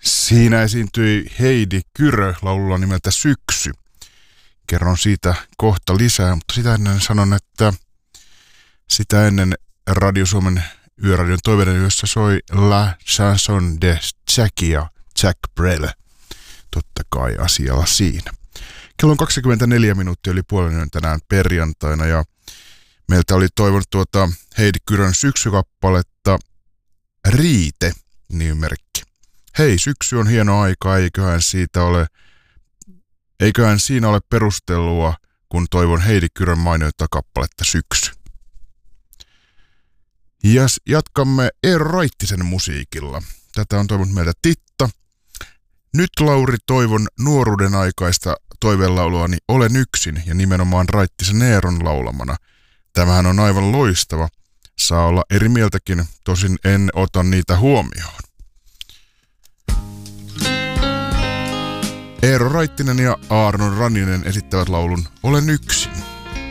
Siinä esiintyi Heidi Kyrö laululla nimeltä Syksy. Kerron siitä kohta lisää, mutta sitä ennen sanon, että sitä ennen Radio Suomen Yöradion toiveiden yössä soi La Chanson de Jackia, Jack Brel. Totta kai asialla siinä. Kello on 24 minuuttia yli puolen yön tänään perjantaina ja meiltä oli toivonut Heidi Kyrön syksykappaletta Riite -nimimerkki. Hei, syksy on hieno aika, eiköhän siinä ole perustelua, kun toivon Heidi Kyrön mainioita kappaletta Syksy. Ja jatkamme Eero Raittisen musiikilla. Tätä on toivonut meiltä Titta. Nyt Lauri toivon nuoruuden aikaista toiveenlauluani Olen yksin ja nimenomaan Raittisen Eeron laulamana. Tämähän on aivan loistava. Saa olla eri mieltäkin, tosin en ota niitä huomioon. Eero Raittinen ja Aaron Ranninen esittävät laulun Olen yksin.